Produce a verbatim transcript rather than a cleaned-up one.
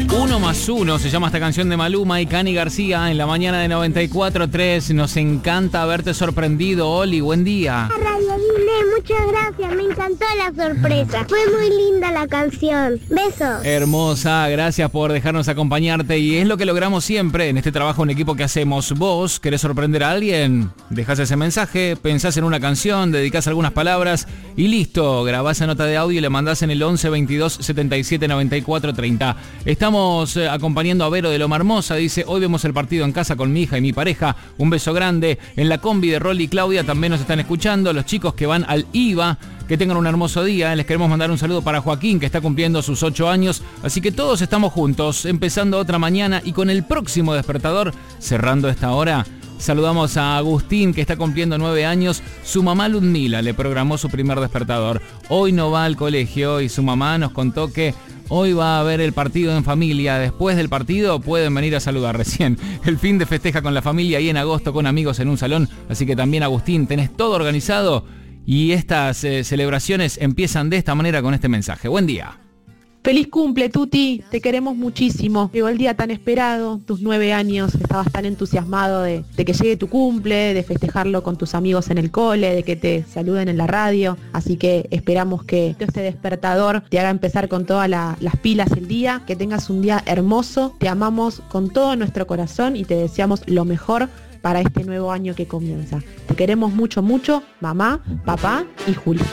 Uno más uno se llama esta canción de Maluma y Cani García en la mañana de noventa y cuatro tres. Nos encanta haberte sorprendido, Oli. Buen día. Radio Disney, muchas gracias. Me encantó la sorpresa. Fue muy linda la canción. Besos. Hermosa, gracias por dejarnos acompañarte. Y es lo que logramos siempre en este trabajo en equipo que hacemos. Vos, ¿querés sorprender a alguien? Dejás ese mensaje, pensás en una canción, dedicás algunas palabras y listo. Grabás esa nota de audio y le mandás en el once veintidós setenta y siete noventa y cuatro treinta. Estamos eh, acompañando a Vero de Loma Hermosa. Dice, hoy vemos el partido en casa con mi hija y mi pareja. Un beso grande. En la combi de Rolly y Claudia también nos están escuchando. Los chicos que van al I V A, que tengan un hermoso día. Les queremos mandar un saludo para Joaquín, que está cumpliendo sus ocho años. Así que todos estamos juntos, empezando otra mañana y con el próximo despertador, cerrando esta hora. Saludamos a Agustín, que está cumpliendo nueve años. Su mamá Ludmila le programó su primer despertador. Hoy no va al colegio y su mamá nos contó que hoy va a haber el partido en familia. Después del partido pueden venir a saludar recién. El fin de festeja con la familia y en agosto con amigos en un salón. Así que también, Agustín, tenés todo organizado. Y estas eh, celebraciones empiezan de esta manera con este mensaje. Buen día. Feliz cumple, Tuti, te queremos muchísimo. Llegó el día tan esperado, tus nueve años, estabas tan entusiasmado de, de que llegue tu cumple, de festejarlo con tus amigos en el cole, de que te saluden en la radio. Así que esperamos que este despertador te haga empezar con todas la, las pilas el día, que tengas un día hermoso. Te amamos con todo nuestro corazón y te deseamos lo mejor para este nuevo año que comienza. Te queremos mucho, mucho, mamá, papá y Juli.